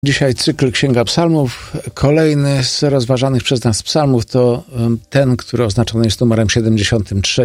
Dzisiaj cykl Księga Psalmów. Kolejny z rozważanych przez nas psalmów to ten, który oznaczony jest numerem 73.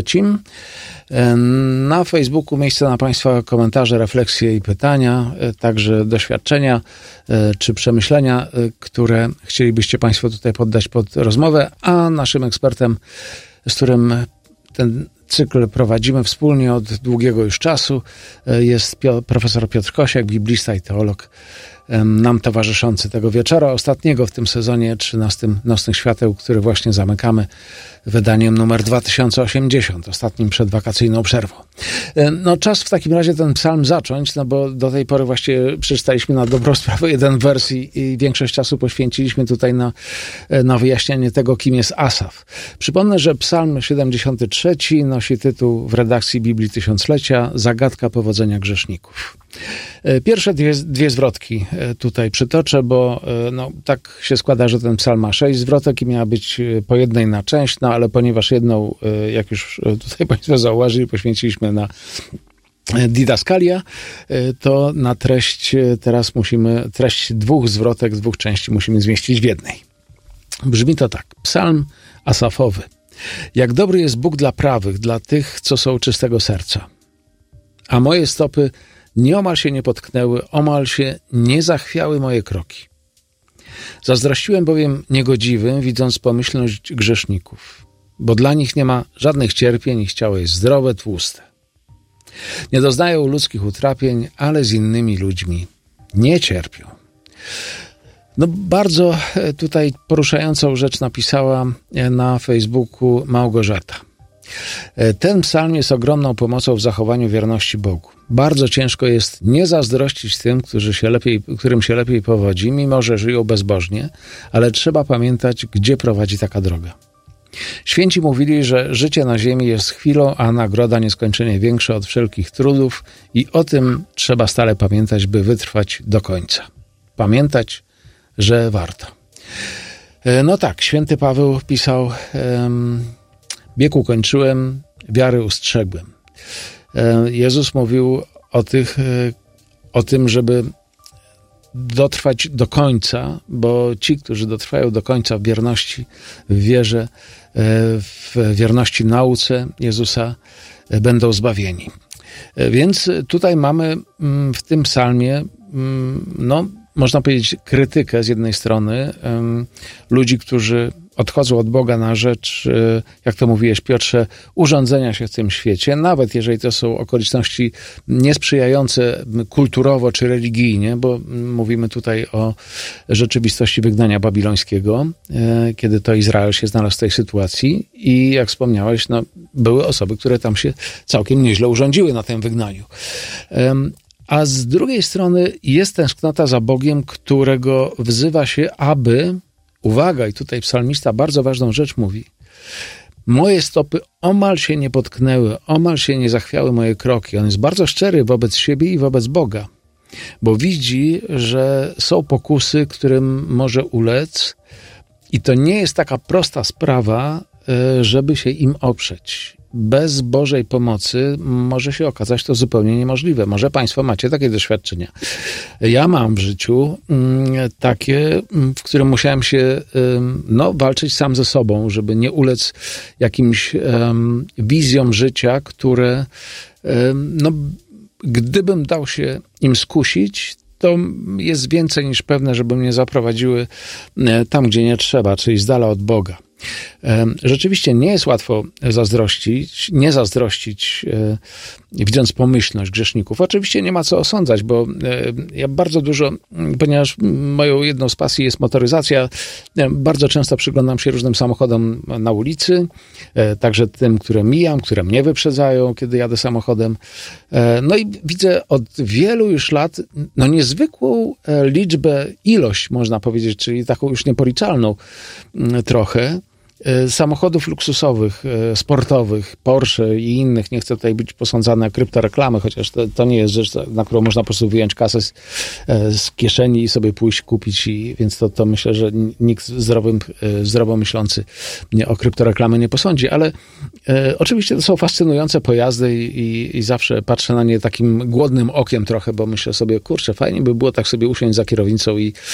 Na Facebooku miejsce na Państwa komentarze, refleksje i pytania, także doświadczenia czy przemyślenia, które chcielibyście Państwo tutaj poddać pod rozmowę, a naszym ekspertem, z którym ten cykl prowadzimy wspólnie od długiego już czasu, jest profesor Piotr Kosiak, biblista i teolog, nam towarzyszący tego wieczora, ostatniego w tym sezonie 13 Nocnych Świateł, który właśnie zamykamy wydaniem numer 2080, ostatnim przed wakacyjną przerwą. No czas w takim razie ten psalm zacząć, no bo do tej pory właściwie przeczytaliśmy na dobrą sprawę jeden wers i większość czasu poświęciliśmy tutaj na wyjaśnianie tego, kim jest Asaf. Przypomnę, że psalm 73 nosi tytuł w redakcji Biblii Tysiąclecia Zagadka powodzenia grzeszników. Pierwsze dwie zwrotki tutaj przytoczę, bo no, tak się składa, że ten psalm ma 6 zwrotek i miała być po jednej na część, no ale ponieważ jedną, jak już tutaj Państwo zauważyli, poświęciliśmy na didaskalia, to na treść teraz treść dwóch zwrotek, dwóch części musimy zmieścić w jednej. Brzmi to tak. Psalm Asafowy. Jak dobry jest Bóg dla prawych, dla tych, co są czystego serca. A moje stopy nieomal się nie potknęły, omal się nie zachwiały moje kroki. Zazdrościłem bowiem niegodziwym, widząc pomyślność grzeszników, bo dla nich nie ma żadnych cierpień, ich ciało jest zdrowe, tłuste. Nie doznają ludzkich utrapień, ale z innymi ludźmi nie cierpią. No bardzo tutaj poruszającą rzecz napisała na Facebooku Małgorzata. Ten psalm jest ogromną pomocą w zachowaniu wierności Bogu. Bardzo ciężko jest nie zazdrościć tym, którym się lepiej powodzi, mimo że żyją bezbożnie, ale trzeba pamiętać, gdzie prowadzi taka droga. Święci mówili, że życie na ziemi jest chwilą, a nagroda nieskończenie większa od wszelkich trudów i o tym trzeba stale pamiętać, by wytrwać do końca. Pamiętać, że warto. No tak, święty Paweł pisał: bieg ukończyłem, wiary ustrzegłem. Jezus mówił o tym, żeby dotrwać do końca, bo ci, którzy dotrwają do końca w wierności, w wierze, w wierności nauce Jezusa, będą zbawieni. Więc tutaj mamy w tym psalmie, no, można powiedzieć, krytykę z jednej strony ludzi, którzy odchodzą od Boga na rzecz, jak to mówiłeś, Piotrze, urządzenia się w tym świecie, nawet jeżeli to są okoliczności niesprzyjające kulturowo czy religijnie, bo mówimy tutaj o rzeczywistości wygnania babilońskiego, kiedy to Izrael się znalazł w tej sytuacji i jak wspomniałeś, no, były osoby, które tam się całkiem nieźle urządziły na tym wygnaniu. A z drugiej strony jest tęsknota za Bogiem, którego wzywa się, aby, uwaga, i tutaj psalmista bardzo ważną rzecz mówi, moje stopy omal się nie potknęły, omal się nie zachwiały moje kroki. On jest bardzo szczery wobec siebie i wobec Boga, bo widzi, że są pokusy, którym może ulec i to nie jest taka prosta sprawa, żeby się im oprzeć. Bez Bożej pomocy może się okazać to zupełnie niemożliwe. Może Państwo macie takie doświadczenia. Ja mam w życiu takie, w którym musiałem się walczyć sam ze sobą, żeby nie ulec jakimś wizjom życia, które gdybym dał się im skusić, to jest więcej niż pewne, żeby mnie zaprowadziły tam, gdzie nie trzeba, czyli z dala od Boga. Rzeczywiście nie jest łatwo nie zazdrościć, widząc pomyślność grzeszników. Oczywiście nie ma co osądzać, bo ja bardzo dużo, ponieważ moją jedną z pasji jest motoryzacja, bardzo często przyglądam się różnym samochodom na ulicy, także tym, które mijam, które mnie wyprzedzają, kiedy jadę samochodem. No i widzę od wielu już lat niezwykłą ilość, można powiedzieć, czyli taką już niepoliczalną trochę, samochodów luksusowych, sportowych, Porsche i innych. Nie chcę tutaj być posądzany na kryptoreklamy, chociaż to nie jest rzecz, na którą można po prostu wyjąć kasę z kieszeni i sobie pójść kupić. Więc to myślę, że nikt zdrowo myślący mnie o kryptoreklamy nie posądzi. Ale oczywiście to są fascynujące pojazdy i zawsze patrzę na nie takim głodnym okiem trochę, bo myślę sobie, kurczę, fajnie by było tak sobie usiąść za kierownicą